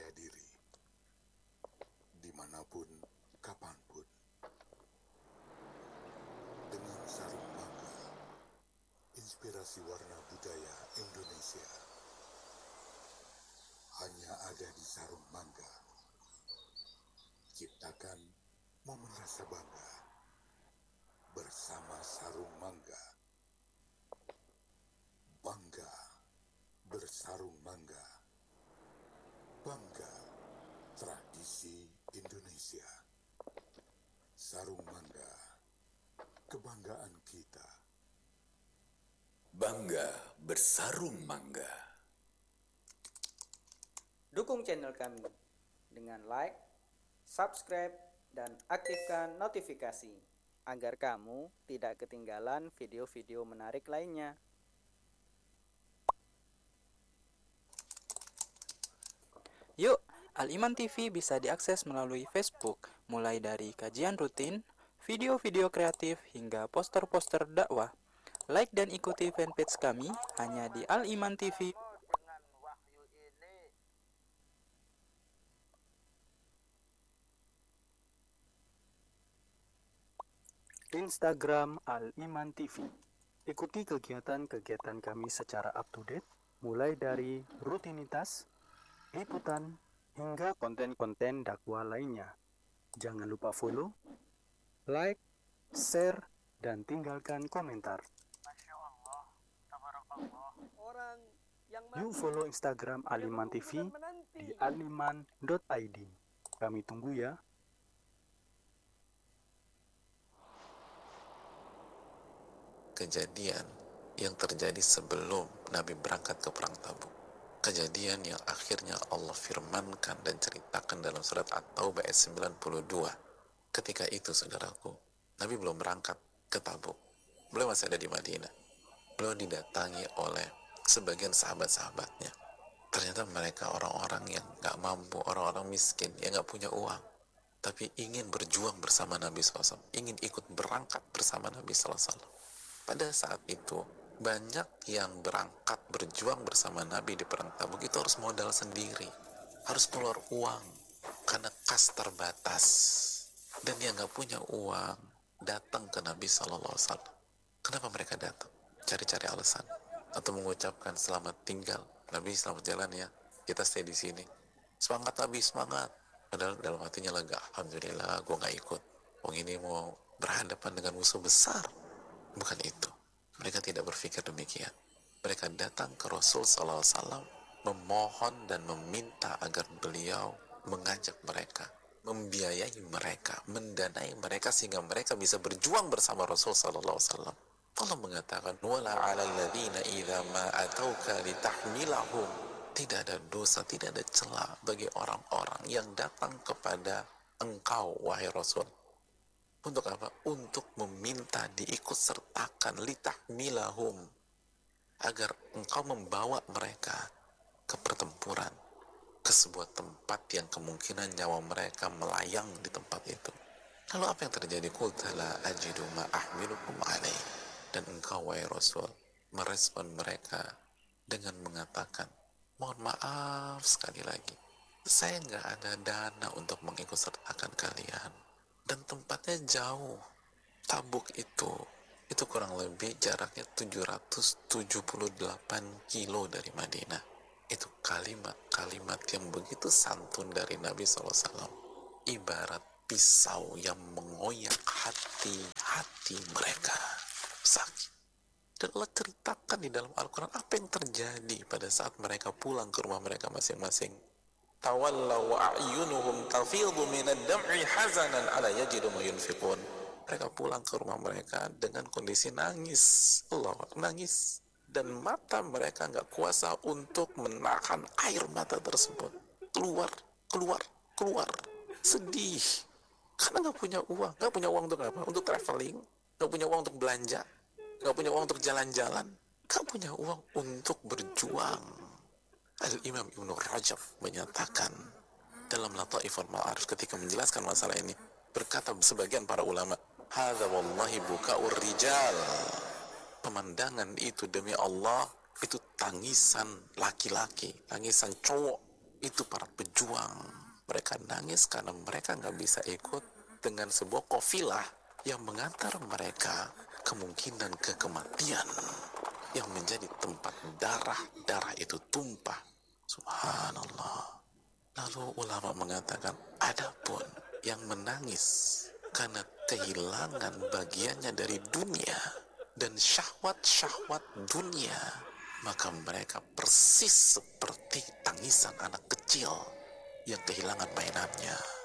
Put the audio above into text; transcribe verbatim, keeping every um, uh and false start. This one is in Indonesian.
diri, dimanapun, kapanpun. Dengan sarung mangga, inspirasi warna budaya Indonesia hanya ada di sarung mangga. Ciptakan momen rasa bangga bersama sarung mangga. Bangga bersarung mangga. Bangga tradisi Indonesia. Sarung mangga, kebanggaan kita. Bangga bersarung mangga. Dukung channel kami dengan like, subscribe, dan aktifkan notifikasi agar kamu tidak ketinggalan video-video menarik lainnya. Yuk, Al-Iman T V bisa diakses melalui Facebook, mulai dari kajian rutin, video-video kreatif, hingga poster-poster dakwah. Like dan ikuti fanpage kami hanya di Al-Iman T V. Instagram Al-Iman T V. Ikuti kegiatan-kegiatan kami secara up-to-date, mulai dari rutinitas, liputan, hingga konten-konten dakwah lainnya. Jangan lupa follow, like, share, dan tinggalkan komentar. Yuk follow Instagram Al-Iman T V di aliman dot i d. Kami tunggu ya. Kejadian yang terjadi sebelum Nabi berangkat ke perang Tabuk. Kejadian yang akhirnya Allah firmankan dan ceritakan dalam surat At-Taubah ayat sembilan puluh dua. Ketika itu, saudaraku, Nabi belum berangkat ke Tabuk. Beliau masih ada di Madinah. Beliau didatangi oleh sebagian sahabat-sahabatnya. Ternyata mereka orang-orang yang gak mampu, orang-orang miskin, yang gak punya uang, tapi ingin berjuang bersama Nabi shallallahu alaihi wasallam, ingin ikut berangkat bersama Nabi shallallahu alaihi wasallam. Pada saat itu, banyak yang berangkat berjuang bersama Nabi di perang Tabuk itu harus modal sendiri, harus keluar uang karena kas terbatas, dan yang nggak punya uang datang ke Nabi Shallallahu Alaihi Wasallam. Kenapa mereka datang? Cari-cari alasan atau mengucapkan selamat tinggal, Nabi selamat jalan ya, kita stay di sini. Semangat Nabi, semangat. Padahal dalam hatinya lega, alhamdulillah gue nggak ikut. Wong ini mau berhadapan dengan musuh besar. Bukan itu. Mereka tidak berpikir demikian. Mereka datang ke Rasul Sallallahu Alaihi Wasallam memohon dan meminta agar beliau mengajak mereka, membiayai mereka, mendanai mereka sehingga mereka bisa berjuang bersama Rasul Sallallahu Alaihi Wasallam. Allah mengatakan, "Wala 'alal ladzina idza ma atauka litahmilahum." Tidak ada dosa, tidak ada celah bagi orang-orang yang datang kepada engkau, wahai Rasul. Untuk apa? Untuk meminta diikut sertakan litahmilahum, agar engkau membawa mereka ke pertempuran, ke sebuah tempat yang kemungkinan nyawa mereka melayang di tempat itu. Lalu apa yang terjadi? Qulta la ajidu ma ahmilukum alaih. Dan engkau, wahai Rasul, merespon mereka dengan mengatakan, mohon maaf sekali lagi, saya nggak ada dana untuk mengikut sertakan kalian. Dan tempatnya jauh. Tabuk itu itu kurang lebih jaraknya tujuh ratus tujuh puluh delapan kilo dari Madinah. Itu kalimat-kalimat yang begitu santun dari Nabi shallallahu alaihi wasallam, ibarat pisau yang mengoyak hati-hati mereka. Sakit. Dan Allah ceritakan di dalam Al-Quran apa yang terjadi pada saat mereka pulang ke rumah mereka masing-masing. Tawallaw wa a'yunuhum tafidhu minad dam'i hazanan ala yajidu ma yunfiqun. Mereka pulang ke rumah mereka dengan kondisi nangis. Allah, nangis. Dan mata mereka nggak kuasa untuk menahan air mata tersebut. Keluar, keluar, keluar. Sedih. Karena nggak punya uang. Nggak punya uang untuk apa? Untuk traveling. Nggak punya uang untuk belanja. Nggak punya uang untuk jalan-jalan. Nggak punya uang untuk berjuang. Al-Imam Ibnu Rajab menyatakan dalam Lataiful Ma'arif ketika menjelaskan masalah ini, berkata sebagian para ulama, hadza wallahi buka'ur rijal. Pemandangan itu demi Allah itu tangisan laki-laki, tangisan cowok itu para pejuang. Mereka nangis karena mereka nggak bisa ikut dengan sebuah kafilah yang mengantar mereka kemungkinan ke kematian yang menjadi tempat darah-darah itu tumpah. Subhanallah. Lalu ulama mengatakan, adapun yang menangis karena kehilangan bagiannya dari dunia dan syahwat-syahwat dunia, maka mereka persis seperti tangisan anak kecil yang kehilangan mainannya.